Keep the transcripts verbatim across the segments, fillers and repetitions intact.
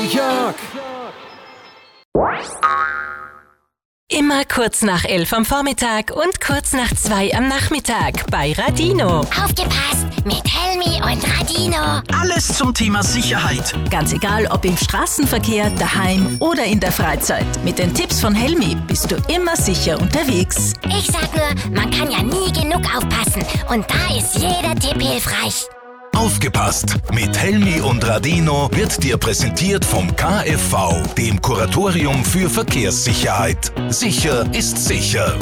York. Immer kurz nach elf am Vormittag und kurz nach zwei am Nachmittag bei Radino. Aufgepasst! Mit Helmi und Radino. Alles zum Thema Sicherheit. Ganz egal, ob im Straßenverkehr, daheim oder in der Freizeit. Mit den Tipps von Helmi bist du immer sicher unterwegs. Ich sag nur, man kann ja nie genug aufpassen. Und da ist jeder Tipp hilfreich. Aufgepasst! Mit Helmi und Radino wird dir präsentiert vom K F V, dem Kuratorium für Verkehrssicherheit. Sicher ist sicher.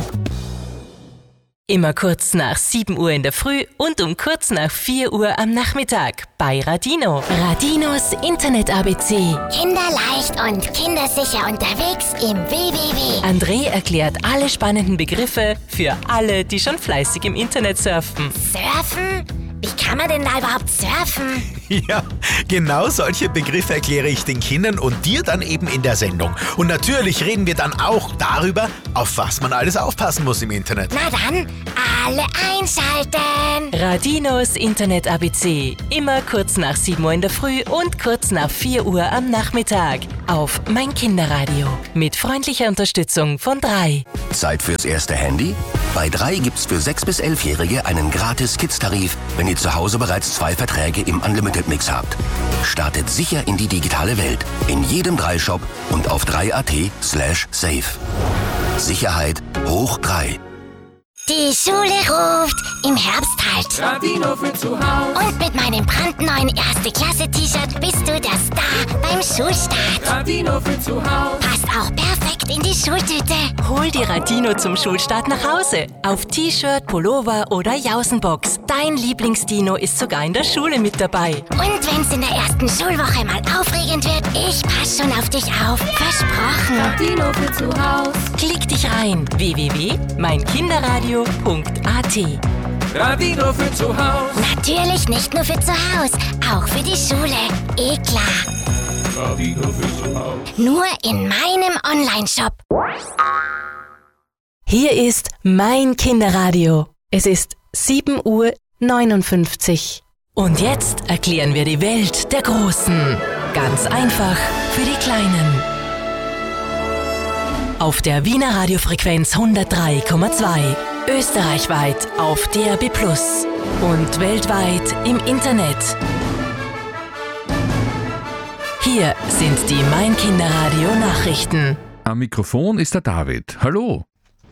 Immer kurz nach sieben Uhr in der Früh und um kurz nach vier Uhr am Nachmittag bei Radino. Radinos Internet-A B C. Kinderleicht und kindersicher unterwegs im W W W. André erklärt alle spannenden Begriffe für alle, die schon fleißig im Internet surfen. Surfen? Wie kann man denn da überhaupt surfen? Ja, genau solche Begriffe erkläre ich den Kindern und dir dann eben in der Sendung. Und natürlich reden wir dann auch darüber, auf was man alles aufpassen muss im Internet. Na dann, alle einschalten! Radinos Internet-A B C. Immer kurz nach sieben Uhr in der Früh und kurz nach vier Uhr am Nachmittag. Auf Mein Kinderradio. Mit freundlicher Unterstützung von drei. Zeit fürs erste Handy? Bei drei gibt's für sechs- bis elfjährige einen gratis Kids-Tarif, wenn ihr zu Hause bereits zwei Verträge im Unlimited-Mix habt. Startet sicher in die digitale Welt. In jedem drei Shop und auf drei punkt at slash safe. Sicherheit hoch drei. Die Schule ruft, im Herbst halt. Radino für zu Hause. Und mit meinem brandneuen Erste-Klasse-T-Shirt bist du der Star beim Schulstart. Radino für zu Hause. Passt auch perfekt in die Schultüte. Hol die Radino zum Schulstart nach Hause. Auf T-Shirt, Pullover oder Jausenbox. Dein Lieblingsdino ist sogar in der Schule mit dabei. Und wenn's in der ersten Schulwoche mal aufregend wird, ich pass schon auf dich auf. Versprochen. Radino für zu Hause. Klick dich rein. w w w punkt mein kinderradio punkt a t. Radino für zu Hause. Natürlich nicht nur für zu Hause, auch für die Schule. Eh klar. Radino für zu Hause. Nur in meinem Online-Shop. Hier ist Mein Kinderradio. Es ist sieben Uhr neunundfünfzig. Und jetzt erklären wir die Welt der Großen. Ganz einfach für die Kleinen. Auf der Wiener Radiofrequenz hundertdrei Komma zwei. Österreichweit auf D A B plus und weltweit im Internet. Hier sind die Mein Kinderradio Nachrichten. Am Mikrofon ist der David. Hallo.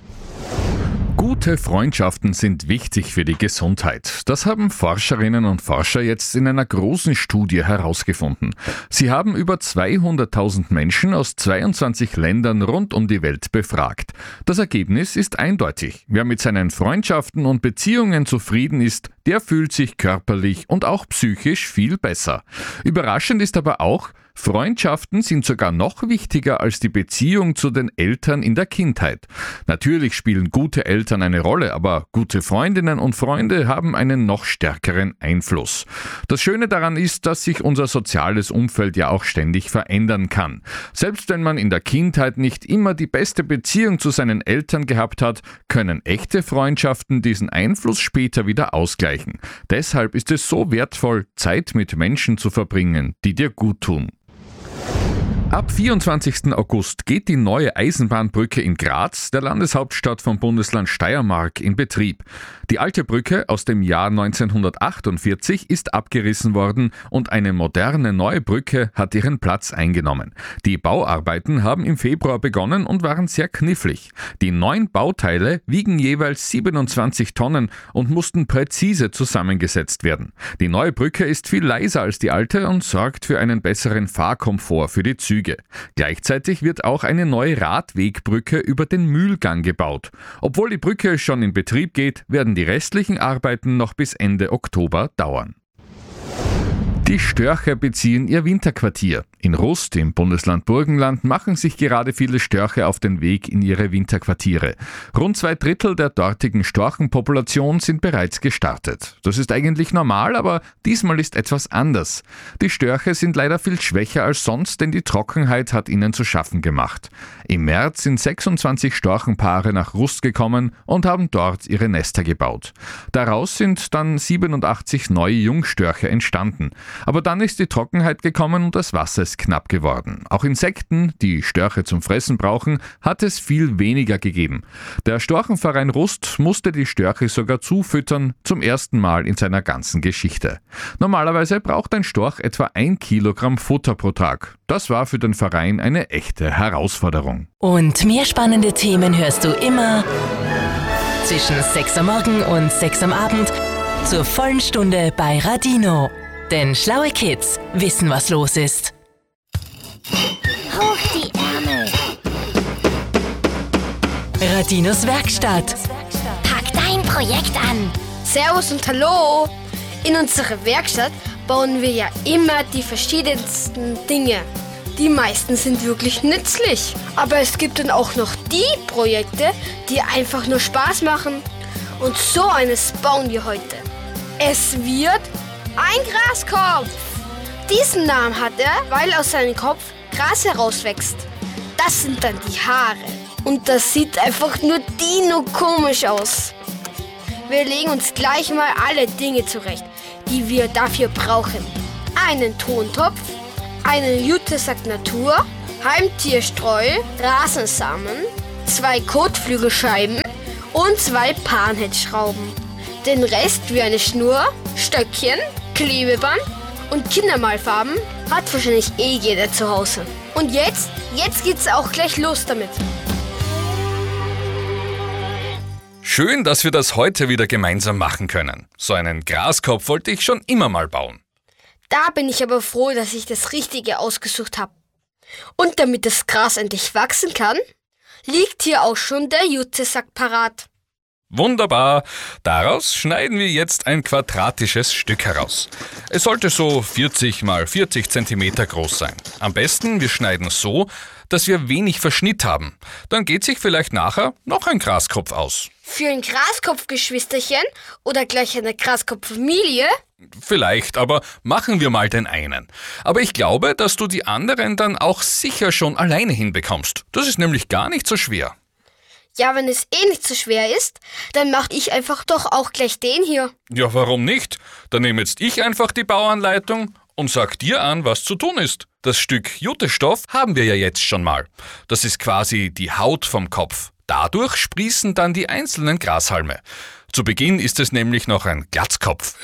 Gute Freundschaften sind wichtig für die Gesundheit. Das haben Forscherinnen und Forscher jetzt in einer großen Studie herausgefunden. Sie haben über zweihunderttausend Menschen aus zweiundzwanzig Ländern rund um die Welt befragt. Das Ergebnis ist eindeutig. Wer mit seinen Freundschaften und Beziehungen zufrieden ist, der fühlt sich körperlich und auch psychisch viel besser. Überraschend ist aber auch, Freundschaften sind sogar noch wichtiger als die Beziehung zu den Eltern in der Kindheit. Natürlich spielen gute Eltern eine Rolle, aber gute Freundinnen und Freunde haben einen noch stärkeren Einfluss. Das Schöne daran ist, dass sich unser soziales Umfeld ja auch ständig verändern kann. Selbst wenn man in der Kindheit nicht immer die beste Beziehung zu seinen Eltern gehabt hat, können echte Freundschaften diesen Einfluss später wieder ausgleichen. Deshalb ist es so wertvoll, Zeit mit Menschen zu verbringen, die dir gut tun. Ab vierundzwanzigsten August geht die neue Eisenbahnbrücke in Graz, der Landeshauptstadt vom Bundesland Steiermark, in Betrieb. Die alte Brücke aus dem Jahr neunzehnhundertachtundvierzig ist abgerissen worden und eine moderne neue Brücke hat ihren Platz eingenommen. Die Bauarbeiten haben im Februar begonnen und waren sehr knifflig. Die neun Bauteile wiegen jeweils siebenundzwanzig Tonnen und mussten präzise zusammengesetzt werden. Die neue Brücke ist viel leiser als die alte und sorgt für einen besseren Fahrkomfort für die Züge. Gleichzeitig wird auch eine neue Radwegbrücke über den Mühlgang gebaut. Obwohl die Brücke schon in Betrieb geht, werden die restlichen Arbeiten noch bis Ende Oktober dauern. Die Störche beziehen ihr Winterquartier. In Rust im Bundesland Burgenland machen sich gerade viele Störche auf den Weg in ihre Winterquartiere. Rund zwei Drittel der dortigen Storchenpopulation sind bereits gestartet. Das ist eigentlich normal, aber diesmal ist etwas anders. Die Störche sind leider viel schwächer als sonst, denn die Trockenheit hat ihnen zu schaffen gemacht. Im März sind sechsundzwanzig Storchenpaare nach Rust gekommen und haben dort ihre Nester gebaut. Daraus sind dann siebenundachtzig neue Jungstörche entstanden. Aber dann ist die Trockenheit gekommen und das Wasser ist knapp geworden. Auch Insekten, die Störche zum Fressen brauchen, hat es viel weniger gegeben. Der Storchenverein Rust musste die Störche sogar zufüttern, zum ersten Mal in seiner ganzen Geschichte. Normalerweise braucht ein Storch etwa ein Kilogramm Futter pro Tag. Das war für den Verein eine echte Herausforderung. Und mehr spannende Themen hörst du immer zwischen sechs am Morgen und sechs am Abend zur vollen Stunde bei Radino. Denn schlaue Kids wissen, was los ist. Hoch die Ärmel. Radinos Werkstatt. Pack dein Projekt an. Servus und Hallo. In unserer Werkstatt bauen wir ja immer die verschiedensten Dinge. Die meisten sind wirklich nützlich. Aber es gibt dann auch noch die Projekte, die einfach nur Spaß machen. Und so eines bauen wir heute. Es wird ein Graskopf. Diesen Namen hat er, weil aus seinem Kopf Gras herauswächst. Das sind dann die Haare. Und das sieht einfach nur dino komisch aus. Wir legen uns gleich mal alle Dinge zurecht, die wir dafür brauchen. Einen Tontopf, einen Jutesack Natur, Heimtierstreu, Rasensamen, zwei Kotflügelscheiben und zwei Panhead-Schrauben. Den Rest wie eine Schnur, Stöckchen, Klebeband und Kindermalfarben hat wahrscheinlich eh jeder zu Hause. Und jetzt, jetzt geht's auch gleich los damit. Schön, dass wir das heute wieder gemeinsam machen können. So einen Graskopf wollte ich schon immer mal bauen. Da bin ich aber froh, dass ich das Richtige ausgesucht habe. Und damit das Gras endlich wachsen kann, liegt hier auch schon der Jutesack parat. Wunderbar. Daraus schneiden wir jetzt ein quadratisches Stück heraus. Es sollte so vierzig mal vierzig Zentimeter groß sein. Am besten, wir schneiden so, dass wir wenig Verschnitt haben. Dann geht sich vielleicht nachher noch ein Graskopf aus. Für ein Graskopfgeschwisterchen oder gleich eine Graskopffamilie? Vielleicht, aber machen wir mal den einen. Aber ich glaube, dass du die anderen dann auch sicher schon alleine hinbekommst. Das ist nämlich gar nicht so schwer. Ja, wenn es eh nicht so schwer ist, dann mache ich einfach doch auch gleich den hier. Ja, warum nicht? Dann nehme jetzt ich einfach die Bauanleitung und sag dir an, was zu tun ist. Das Stück Jutestoff haben wir ja jetzt schon mal. Das ist quasi die Haut vom Kopf. Dadurch sprießen dann die einzelnen Grashalme. Zu Beginn ist es nämlich noch ein Glatzkopf.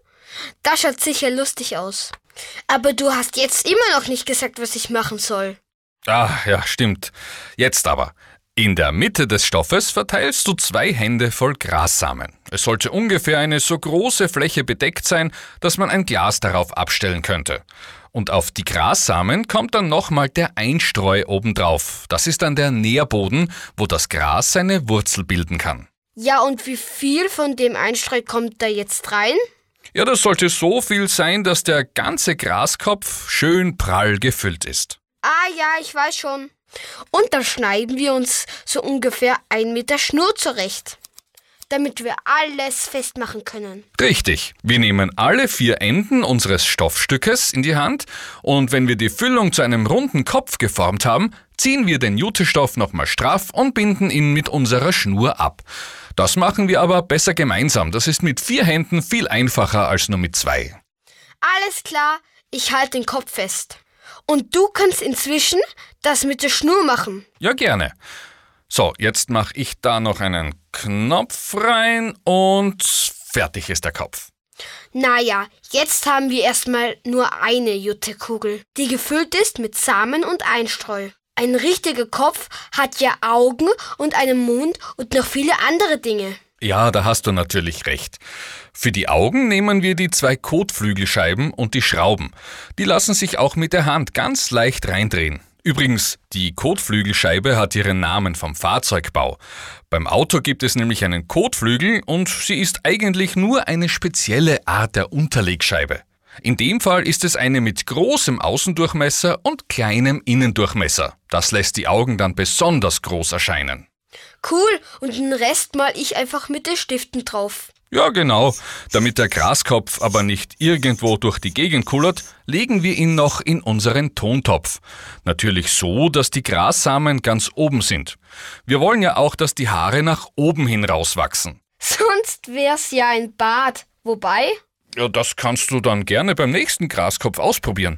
Das schaut sicher lustig aus. Aber du hast jetzt immer noch nicht gesagt, was ich machen soll. Ah, ja, stimmt. Jetzt aber. In der Mitte des Stoffes verteilst du zwei Hände voll Grassamen. Es sollte ungefähr eine so große Fläche bedeckt sein, dass man ein Glas darauf abstellen könnte. Und auf die Grassamen kommt dann nochmal der Einstreu obendrauf. Das ist dann der Nährboden, wo das Gras seine Wurzel bilden kann. Ja, und wie viel von dem Einstreu kommt da jetzt rein? Ja, das sollte so viel sein, dass der ganze Graskopf schön prall gefüllt ist. Ah ja, ich weiß schon. Und dann schneiden wir uns so ungefähr ein Meter Schnur zurecht, damit wir alles festmachen können. Richtig. Wir nehmen alle vier Enden unseres Stoffstückes in die Hand und wenn wir die Füllung zu einem runden Kopf geformt haben, ziehen wir den Jutestoff nochmal straff und binden ihn mit unserer Schnur ab. Das machen wir aber besser gemeinsam. Das ist mit vier Händen viel einfacher als nur mit zwei. Alles klar, ich halte den Kopf fest. Und du kannst inzwischen das mit der Schnur machen. Ja, gerne. So, jetzt mache ich da noch einen Knopf rein und fertig ist der Kopf. Naja, jetzt haben wir erstmal nur eine Juttekugel, die gefüllt ist mit Samen und Einstreu. Ein richtiger Kopf hat ja Augen und einen Mund und noch viele andere Dinge. Ja, da hast du natürlich recht. Für die Augen nehmen wir die zwei Kotflügelscheiben und die Schrauben. Die lassen sich auch mit der Hand ganz leicht reindrehen. Übrigens, die Kotflügelscheibe hat ihren Namen vom Fahrzeugbau. Beim Auto gibt es nämlich einen Kotflügel und sie ist eigentlich nur eine spezielle Art der Unterlegscheibe. In dem Fall ist es eine mit großem Außendurchmesser und kleinem Innendurchmesser. Das lässt die Augen dann besonders groß erscheinen. Cool, und den Rest mal ich einfach mit den Stiften drauf. Ja, genau. Damit der Graskopf aber nicht irgendwo durch die Gegend kullert, legen wir ihn noch in unseren Tontopf. Natürlich so, dass die Grassamen ganz oben sind. Wir wollen ja auch, dass die Haare nach oben hin rauswachsen. Sonst wär's ja ein Bart. Wobei? Ja, das kannst du dann gerne beim nächsten Graskopf ausprobieren.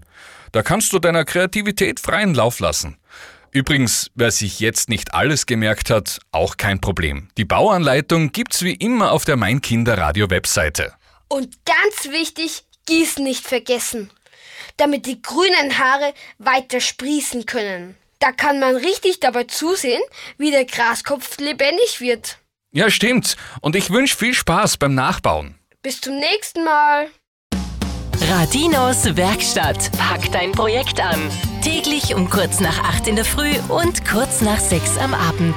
Da kannst du deiner Kreativität freien Lauf lassen. Übrigens, wer sich jetzt nicht alles gemerkt hat, auch kein Problem. Die Bauanleitung gibt's wie immer auf der Mein Kinderradio Webseite. Und ganz wichtig, Gießen nicht vergessen, damit die grünen Haare weiter sprießen können. Da kann man richtig dabei zusehen, wie der Graskopf lebendig wird. Ja, stimmt. Und ich wünsche viel Spaß beim Nachbauen. Bis zum nächsten Mal. Radinos Werkstatt. Pack dein Projekt an. Täglich um kurz nach acht in der Früh und kurz nach sechs am Abend.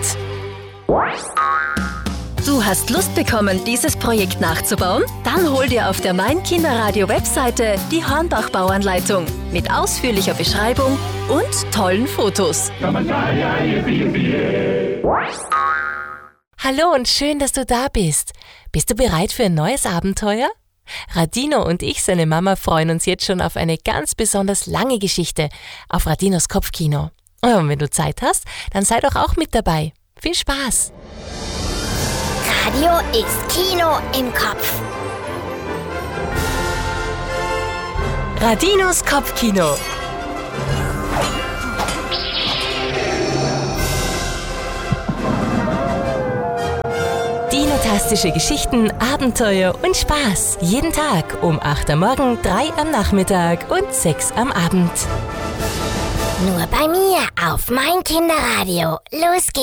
Du hast Lust bekommen, dieses Projekt nachzubauen? Dann hol dir auf der Mein Kinderradio Webseite die Hornbach-Bauanleitung mit ausführlicher Beschreibung und tollen Fotos. Hallo und schön, dass du da bist. Bist du bereit für ein neues Abenteuer? Radino und ich, seine Mama, freuen uns jetzt schon auf eine ganz besonders lange Geschichte auf Radinos Kopfkino. Und wenn du Zeit hast, dann sei doch auch mit dabei. Viel Spaß! Radio ist Kino im Kopf. Radinos Kopfkino. Dinotastische Geschichten, Abenteuer und Spaß. Jeden Tag um acht am Morgen, drei am Nachmittag und sechs am Abend. Nur bei mir auf Mein Kinderradio. Los geht's.